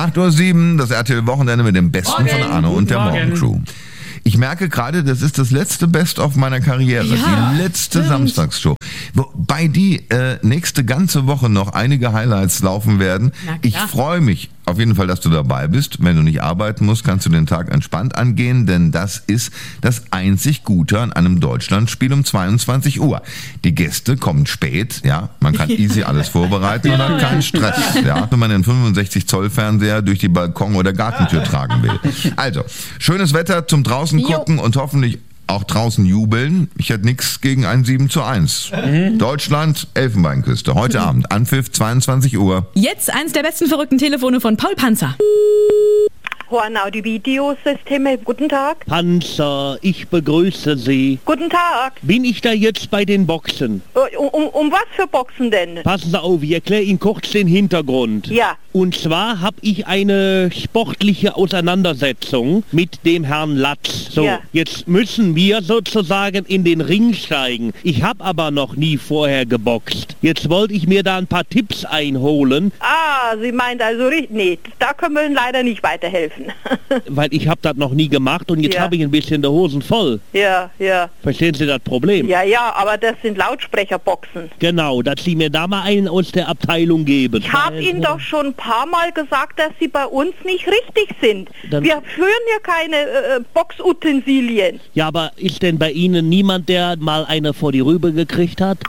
8:07 Uhr, das RTL-Wochenende mit dem Besten von Arno und der Morgencrew. Ich merke gerade, das ist das letzte Best-of meiner Karriere, die letzte Samstagsshow. Wobei die nächste ganze Woche noch einige Highlights laufen werden. Ich freue mich auf jeden Fall, dass du dabei bist. Wenn du nicht arbeiten musst, kannst du den Tag entspannt angehen, denn das ist das einzig Gute an einem Deutschlandspiel um 22 Uhr. Die Gäste kommen spät, ja, man kann easy alles vorbereiten und hat keinen Stress, ja, wenn man den 65 Zoll Fernseher durch die Balkon- oder Gartentür tragen will. Also, schönes Wetter zum draußen gucken und hoffentlich auch draußen jubeln. Ich hätte nichts gegen ein 7:1. Deutschland, Elfenbeinküste. Heute Abend, Anpfiff, 22 Uhr. Jetzt eins der besten verrückten Telefone von Paul Panzer. Hornau, die Videosysteme. Guten Tag. Panzer, ich begrüße Sie. Guten Tag. Bin ich da jetzt bei den Boxen? Um was für Boxen denn? Passen Sie auf, ich erkläre Ihnen kurz den Hintergrund. Ja. Und zwar habe ich eine sportliche Auseinandersetzung mit dem Herrn Latz. So, jetzt müssen wir sozusagen in den Ring steigen. Ich habe aber noch nie vorher geboxt. Jetzt wollte ich mir da ein paar Tipps einholen. Ah, Sie meint also, nee, da können wir Ihnen leider nicht weiterhelfen. Weil ich habe das noch nie gemacht und jetzt habe ich ein bisschen die Hosen voll. Ja. Verstehen Sie das Problem? Ja, aber das sind Lautsprecherboxen. Genau, dass Sie mir da mal einen aus der Abteilung geben. Ich habe Ihnen doch schon ein paar Mal gesagt, dass Sie bei uns nicht richtig sind. Wir führen hier keine Boxutensilien. Ja, aber ist denn bei Ihnen niemand, der mal eine vor die Rübe gekriegt hat?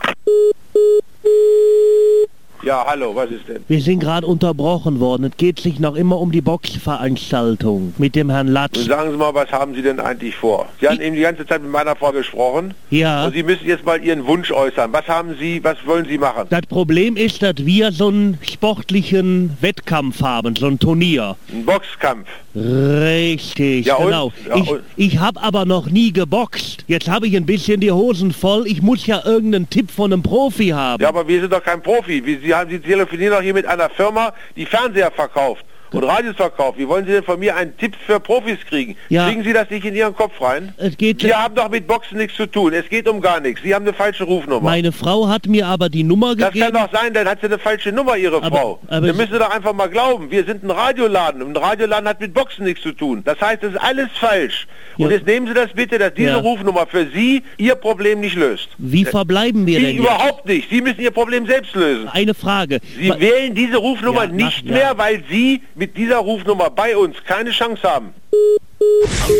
Ja, hallo, was ist denn? Wir sind gerade unterbrochen worden. Es geht sich noch immer um die Boxveranstaltung mit dem Herrn Latz. Und sagen Sie mal, was haben Sie denn eigentlich vor? Sie haben eben die ganze Zeit mit meiner Frau gesprochen. Ja. Und Sie müssen jetzt mal Ihren Wunsch äußern. Was wollen Sie machen? Das Problem ist, dass wir so einen sportlichen Wettkampf haben, so ein Turnier. Ein Boxkampf. Richtig, ja, genau. Ich habe aber noch nie geboxt. Jetzt habe ich ein bisschen die Hosen voll. Ich muss ja irgendeinen Tipp von einem Profi haben. Ja, aber wir sind doch kein Profi. Sie telefonieren doch hier mit einer Firma, die Fernseher verkauft und Radios verkauft. Wie wollen Sie denn von mir einen Tipp für Profis kriegen? Ja. Kriegen Sie das nicht in Ihren Kopf rein? Sie haben doch mit Boxen nichts zu tun. Es geht um gar nichts. Sie haben eine falsche Rufnummer. Meine Frau hat mir aber die Nummer gegeben. Das kann doch sein, dann hat sie eine falsche Nummer, Ihre Frau. Aber dann müssen Sie doch einfach mal glauben. Wir sind ein Radioladen und ein Radioladen hat mit Boxen nichts zu tun. Das heißt, das ist alles falsch. Ja. Und jetzt nehmen Sie das bitte, dass diese Rufnummer für Sie Ihr Problem nicht löst. Wie verbleiben wir denn überhaupt nicht. Sie müssen Ihr Problem selbst lösen. Eine Frage. Sie wählen diese Rufnummer nicht mehr, weil Sie mit dieser Rufnummer bei uns keine Chance haben.